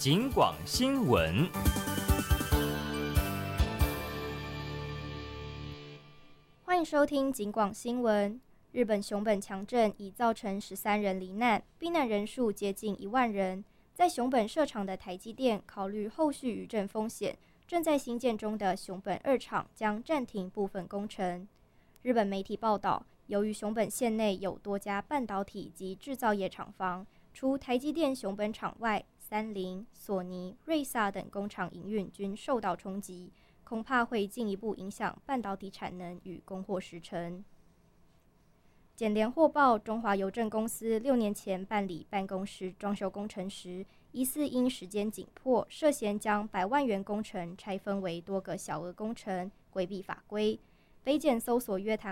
警广新闻。 欢迎收听警广新闻。日本熊本强震已造成13人罹难，避难人数接近1万人。在熊本设厂的台积电考虑后续余震风险，正在兴建中的熊本2厂将暂停部分工程。日本媒体报道，由于熊本县内有多家半导体及制造业厂房，除台积电熊本厂外，三菱、索尼、瑞萨等工厂营运均受到冲击，恐怕会进一步影响半导体产能与供货时程。检联获报，中华邮政公司6年前办理办公室装修工程时，疑似因时间紧迫，涉嫌将100万元工程拆分为多个小额工程，规避法规。北检搜索约谈